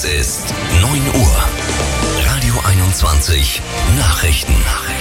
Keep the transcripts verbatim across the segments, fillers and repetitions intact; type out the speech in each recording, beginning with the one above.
Es ist neun Uhr. Radio einundzwanzig Nachrichten.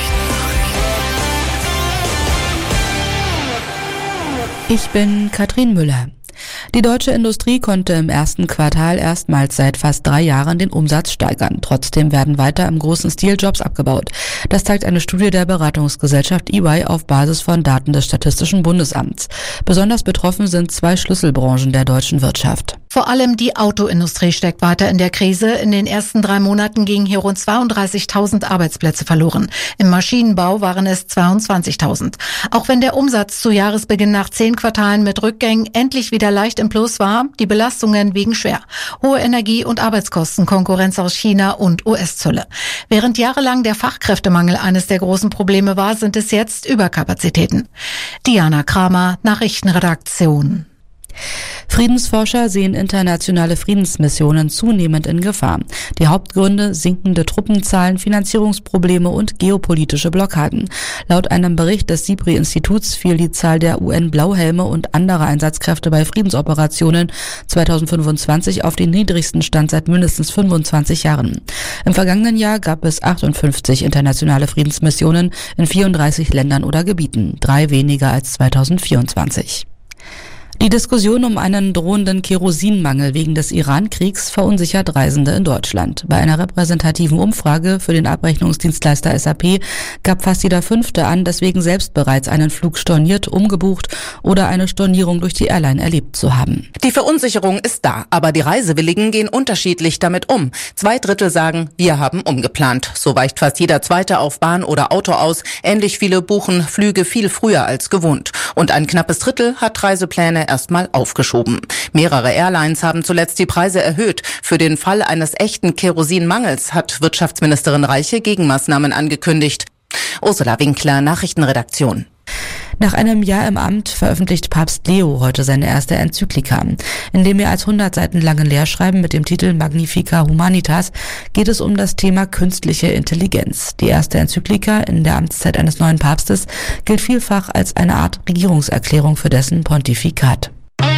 Ich bin Katrin Müller. Die deutsche Industrie konnte im ersten Quartal erstmals seit fast drei Jahren den Umsatz steigern. Trotzdem werden weiter im großen Stil Jobs abgebaut. Das zeigt eine Studie der Beratungsgesellschaft E Y auf Basis von Daten des Statistischen Bundesamts. Besonders betroffen sind zwei Schlüsselbranchen der deutschen Wirtschaft. Vor allem die Autoindustrie steckt weiter in der Krise. In den ersten drei Monaten gingen hier rund zweiunddreißigtausend Arbeitsplätze verloren. Im Maschinenbau waren es zweiundzwanzigtausend. Auch wenn der Umsatz zu Jahresbeginn nach zehn Quartalen mit Rückgängen endlich wieder leicht im Plus war, die Belastungen wiegen schwer. Hohe Energie- und Arbeitskosten, Konkurrenz aus China und U S-Zölle. Während jahrelang der Fachkräftemangel eines der großen Probleme war, sind es jetzt Überkapazitäten. Diana Kramer, Nachrichtenredaktion. Friedensforscher sehen internationale Friedensmissionen zunehmend in Gefahr. Die Hauptgründe: sinkende Truppenzahlen, Finanzierungsprobleme und geopolitische Blockaden. Laut einem Bericht des SIPRI-Instituts fiel die Zahl der U N-Blauhelme und anderer Einsatzkräfte bei Friedensoperationen zweitausendfünfundzwanzig auf den niedrigsten Stand seit mindestens fünfundzwanzig Jahren. Im vergangenen Jahr gab es achtundfünfzig internationale Friedensmissionen in vierunddreißig Ländern oder Gebieten, drei weniger als zweitausendvierundzwanzig. Die Diskussion um einen drohenden Kerosinmangel wegen des Iran-Kriegs verunsichert Reisende in Deutschland. Bei einer repräsentativen Umfrage für den Abrechnungsdienstleister S A P gab fast jeder Fünfte an, deswegen selbst bereits einen Flug storniert, umgebucht oder eine Stornierung durch die Airline erlebt zu haben. Die Verunsicherung ist da, aber die Reisewilligen gehen unterschiedlich damit um. Zwei Drittel sagen, wir haben umgeplant. So weicht fast jeder Zweite auf Bahn oder Auto aus. Ähnlich viele buchen Flüge viel früher als gewohnt. Und ein knappes Drittel hat Reisepläne erstmal aufgeschoben. Mehrere Airlines haben zuletzt die Preise erhöht. Für den Fall eines echten Kerosinmangels hat Wirtschaftsministerin Reiche Gegenmaßnahmen angekündigt. Ursula Winkler, Nachrichtenredaktion. Nach einem Jahr im Amt veröffentlicht Papst Leo heute seine erste Enzyklika. In dem mehr als hundert Seiten langen Lehrschreiben mit dem Titel Magnificat Humanitas geht es um das Thema künstliche Intelligenz. Die erste Enzyklika in der Amtszeit eines neuen Papstes gilt vielfach als eine Art Regierungserklärung für dessen Pontifikat.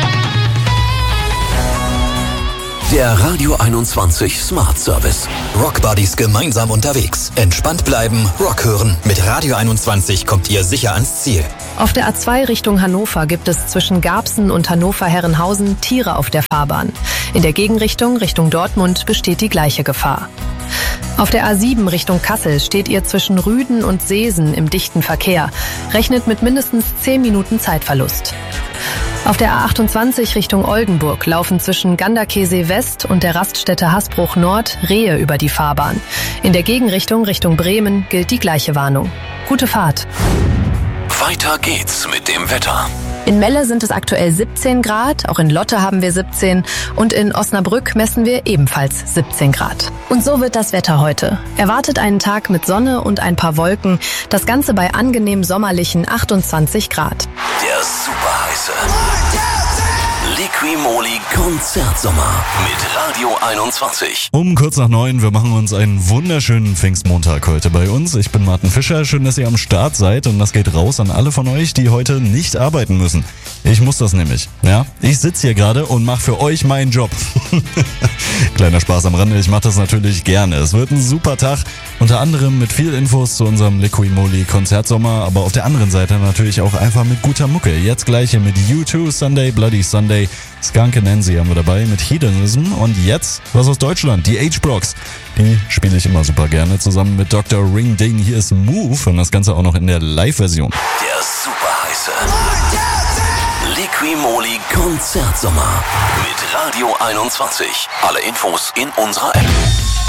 Der Radio einundzwanzig Smart Service. Rockbuddies gemeinsam unterwegs. Entspannt bleiben, Rock hören. Mit Radio einundzwanzig kommt ihr sicher ans Ziel. Auf der A zwei Richtung Hannover gibt es zwischen Garbsen und Hannover-Herrenhausen Tiere auf der Fahrbahn. In der Gegenrichtung, Richtung Dortmund, besteht die gleiche Gefahr. Auf der A sieben Richtung Kassel steht ihr zwischen Rüden und Seesen im dichten Verkehr. Rechnet mit mindestens zehn Minuten Zeitverlust. Auf der A achtundzwanzig Richtung Oldenburg laufen zwischen Ganderkesee West und der Raststätte Hasbruch Nord Rehe über die Fahrbahn. In der Gegenrichtung Richtung Bremen gilt die gleiche Warnung. Gute Fahrt. Weiter geht's mit dem Wetter. In Melle sind es aktuell siebzehn Grad, auch in Lotte haben wir siebzehn und in Osnabrück messen wir ebenfalls siebzehn Grad. Und so wird das Wetter heute. Erwartet einen Tag mit Sonne und ein paar Wolken, das Ganze bei angenehm sommerlichen achtundzwanzig Grad. Der superheiße Liqui-Moly Konzertsommer mit Radio einundzwanzig. Um kurz nach neun, wir machen uns einen wunderschönen Pfingstmontag heute bei uns. Ich bin Martin Fischer, schön, dass ihr am Start seid und das geht raus an alle von euch, die heute nicht arbeiten müssen. Ich muss das nämlich, ja. Ich sitze hier gerade und mache für euch meinen Job. Kleiner Spaß am Rande, ich mache das natürlich gerne. Es wird ein super Tag, unter anderem mit viel Infos zu unserem Liqui-Moly Konzertsommer, aber auf der anderen Seite natürlich auch einfach mit guter Mucke. Jetzt gleich hier mit U zwei, Sunday, Bloody Sunday, Skunk and Nancy haben wir dabei mit Hedonism und jetzt was aus Deutschland, die H-Blocks. Die spiele ich immer super gerne zusammen mit Doktor Ring Ding. Hier ist Move und das Ganze auch noch in der Live-Version. Der superheiße Liqui-Moly Konzertsommer mit Radio einundzwanzig. Alle Infos in unserer App.